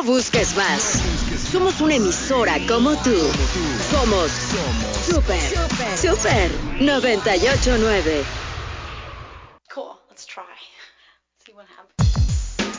busques más. Somos una emisora como tú. Somos Super 98.9. Cool. Let's try. See what happens.